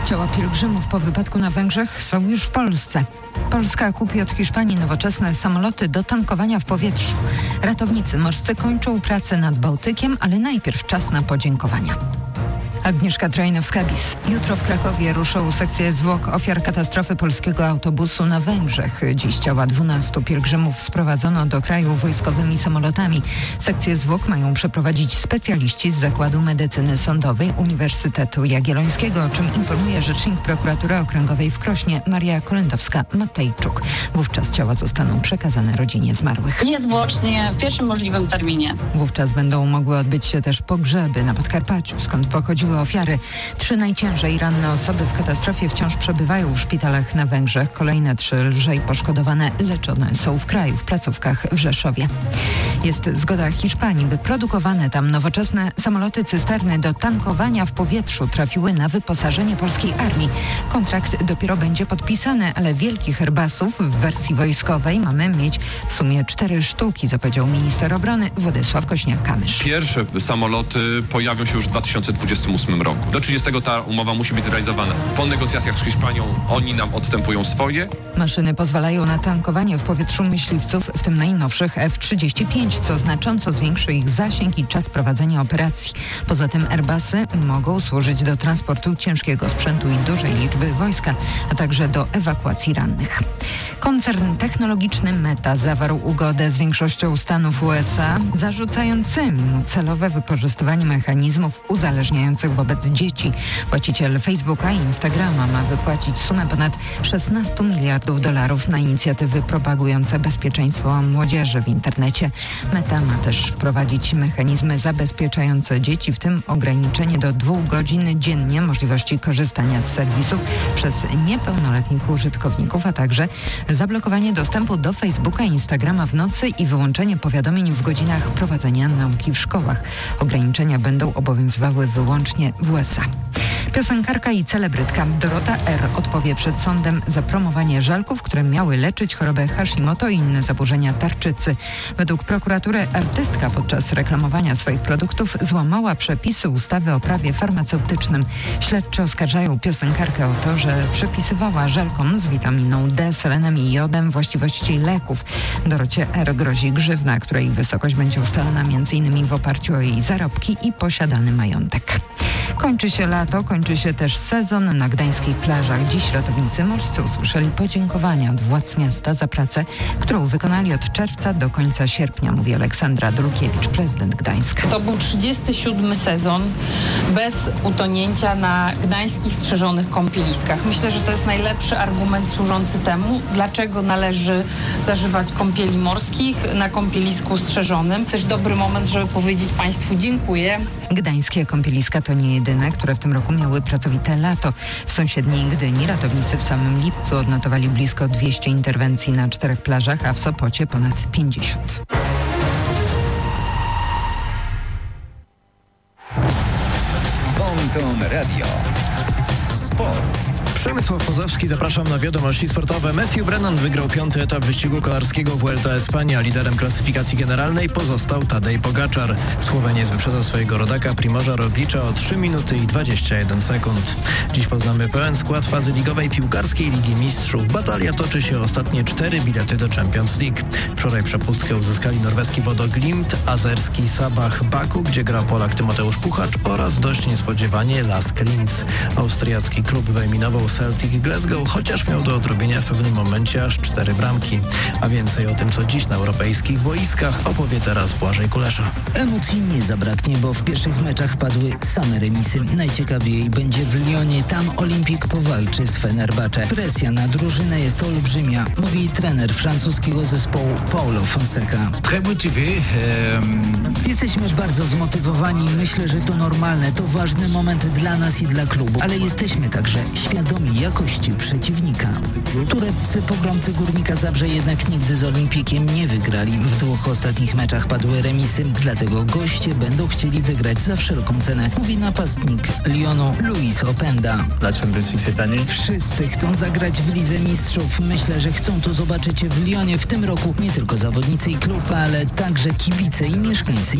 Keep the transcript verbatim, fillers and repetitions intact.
Ciała pielgrzymów po wypadku na Węgrzech są już w Polsce. Polska kupi od Hiszpanii nowoczesne samoloty do tankowania w powietrzu. Ratownicy morscy kończą pracę nad Bałtykiem, ale najpierw czas na podziękowania. Agnieszka Trajnowska-Bis. Jutro w Krakowie ruszą sekcje zwłok ofiar katastrofy polskiego autobusu na Węgrzech. Dziś ciała dwunastu pielgrzymów sprowadzono do kraju wojskowymi samolotami. Sekcje zwłok mają przeprowadzić specjaliści z Zakładu Medycyny Sądowej Uniwersytetu Jagiellońskiego, o czym informuje rzecznik Prokuratury Okręgowej w Krośnie Maria Kolendowska-Matejczuk. Wówczas ciała zostaną przekazane rodzinie zmarłych. Niezwłocznie, w pierwszym możliwym terminie. Wówczas będą mogły odbyć się też pogrzeby na Podkarpaciu, skąd pochodziły ofiary. Trzy najciężej ranne osoby w katastrofie wciąż przebywają w szpitalach na Węgrzech. Kolejne trzy lżej poszkodowane leczone są w kraju, w placówkach w Rzeszowie. Jest zgoda Hiszpanii, by produkowane tam nowoczesne samoloty cysterny do tankowania w powietrzu trafiły na wyposażenie polskiej armii. Kontrakt dopiero będzie podpisany, ale wielkich Airbusów w wersji wojskowej mamy mieć w sumie cztery sztuki, zapowiedział minister obrony Władysław Kośniak-Kamysz. Pierwsze samoloty pojawią się już w dwa tysiące dwudziestym ósmym roku. Do trzydziestego ta umowa musi być zrealizowana. Po negocjacjach z Hiszpanią oni nam odstępują swoje. Maszyny pozwalają na tankowanie w powietrzu myśliwców, w tym najnowszych F trzydzieści pięć, co znacząco zwiększy ich zasięg i czas prowadzenia operacji. Poza tym Airbusy mogą służyć do transportu ciężkiego sprzętu i dużej liczby wojska, a także do ewakuacji rannych. Koncern technologiczny Meta zawarł ugodę z większością stanów U S A, zarzucającymi mu celowe wykorzystywanie mechanizmów uzależniających wobec dzieci. Właściciel Facebooka i Instagrama ma wypłacić sumę ponad szesnaście miliardów dolarów na inicjatywy propagujące bezpieczeństwo młodzieży w internecie. Meta ma też wprowadzić mechanizmy zabezpieczające dzieci, w tym ograniczenie do dwóch godzin dziennie możliwości korzystania z serwisów przez niepełnoletnich użytkowników, a także zablokowanie dostępu do Facebooka i Instagrama w nocy i wyłączenie powiadomień w godzinach prowadzenia nauki w szkołach. Ograniczenia będą obowiązywały wyłącznie w U S A. Piosenkarka i celebrytka Dorota R. odpowie przed sądem za promowanie żelków, które miały leczyć chorobę Hashimoto i inne zaburzenia tarczycy. Według prokuratury artystka podczas reklamowania swoich produktów złamała przepisy ustawy o prawie farmaceutycznym. Śledczy oskarżają piosenkarkę o to, że przepisywała żelkom z witaminą D, selenem i jodem właściwości leków. Dorocie R. grozi grzywna, której wysokość będzie ustalana między innymi w oparciu o jej zarobki i posiadany majątek. Kończy się lato, kończy się też sezon na gdańskich plażach. Dziś ratownicy morscy usłyszeli podziękowania od władz miasta za pracę, którą wykonali od czerwca do końca sierpnia, mówi Aleksandra Drukiewicz, prezydent Gdańska. To był trzydziesty siódmy sezon bez utonięcia na gdańskich strzeżonych kąpieliskach. Myślę, że to jest najlepszy argument służący temu, dlaczego należy zażywać kąpieli morskich na kąpielisku strzeżonym. Też dobry moment, żeby powiedzieć Państwu dziękuję. Gdańskie kąpieliska to nie jedyne, które w tym roku miały pracowite lato. W sąsiedniej Gdyni ratownicy w samym lipcu odnotowali blisko dwieście interwencji na czterech plażach, a w Sopocie ponad pięćdziesiąt. Bonton Radio. Sport. Przemysław Pozowski, zapraszam na wiadomości sportowe. Matthew Brennan wygrał piąty etap wyścigu kolarskiego Vuelta Espania. Liderem klasyfikacji generalnej pozostał Tadej Pogaczar. Słoweniec wyprzedzał swojego rodaka Primoża Roglicza o trzy minuty i dwadzieścia jeden sekund. Dziś poznamy pełen skład fazy ligowej piłkarskiej Ligi Mistrzów. Batalia toczy się o ostatnie cztery bilety do Champions League. Wczoraj przepustkę uzyskali norweski Bodo Glimt, azerski Sabah Baku, gdzie gra Polak Tymoteusz Puchacz, oraz dość niespodziewanie Lask Linz. Austriacki klub wyeliminował Celtic Glasgow, chociaż miał do odrobienia w pewnym momencie aż cztery bramki. A więcej o tym, co dziś na europejskich boiskach, opowie teraz Błażej Kulesza. Emocji nie zabraknie, bo w pierwszych meczach padły same remisy. Najciekawiej będzie w Lyonie. Tam Olimpik powalczy z Fenerbahce. Presja na drużynę jest olbrzymia, mówi trener francuskiego zespołu Paulo Fonseca. Jesteśmy bardzo zmotywowani. Myślę, że to normalne. To ważny moment dla nas i dla klubu. Ale jesteśmy także świadomi jakości przeciwnika. Tureccy pogromcy Górnika Zabrze jednak nigdy z Olimpikiem nie wygrali. W dwóch ostatnich meczach padły remisy, dlatego goście będą chcieli wygrać za wszelką cenę, mówi napastnik Lyonu Luis Openda. Wszyscy chcą zagrać w Lidze Mistrzów. Myślę, że chcą to zobaczyć w Lyonie w tym roku nie tylko zawodnicy i klub, ale także kibice i mieszkańcy